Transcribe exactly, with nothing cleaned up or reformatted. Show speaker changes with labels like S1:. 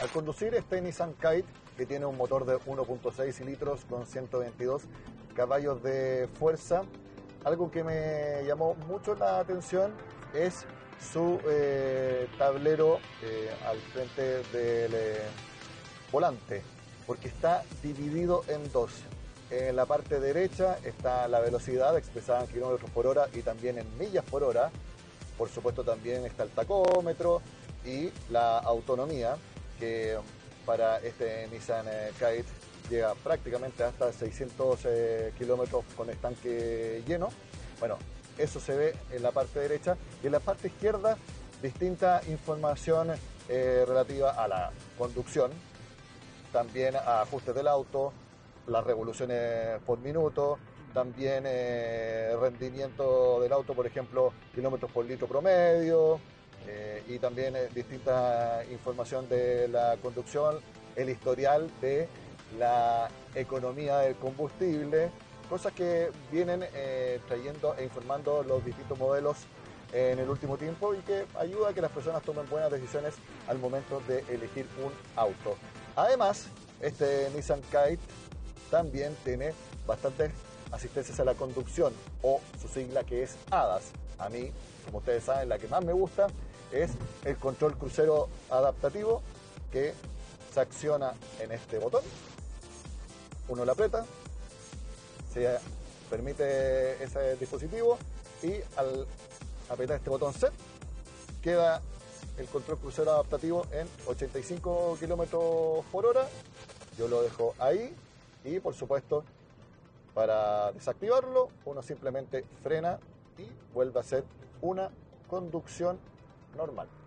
S1: Al conducir este Nissan Kite, que tiene un motor de uno punto seis litros con ciento veintidós caballos de fuerza, algo que me llamó mucho la atención es su eh, tablero eh, al frente del eh, volante, porque está dividido en dos. En la parte derecha está la velocidad expresada en kilómetros por hora y también en millas por hora. Por supuesto también está el tacómetro y la autonomía, que para este Nissan Kite llega prácticamente hasta seiscientos eh, kilómetros con estanque lleno. Bueno, eso se ve en la parte derecha, y en la parte izquierda distinta información eh, relativa a la conducción, también a ajustes del auto, las revoluciones por minuto, también eh, rendimiento del auto, por ejemplo, kilómetros por litro promedio, eh, y también eh, distinta información de la conducción, el historial de la economía del combustible, cosas que vienen eh, trayendo e informando los distintos modelos en el último tiempo y que ayuda a que las personas tomen buenas decisiones al momento de elegir un auto. Además, este Nissan Kite también tiene bastantes asistencias a la conducción, o su sigla, que es A D A S. A mí, como ustedes saben, la que más me gusta es el control crucero adaptativo, que se acciona en este botón. Uno lo aprieta, se permite ese dispositivo, y al apretar este botón set queda el control crucero adaptativo en ochenta y cinco kilómetros por hora. Yo lo dejo ahí, y por supuesto, para desactivarlo uno simplemente frena y vuelve a hacer una conducción normal.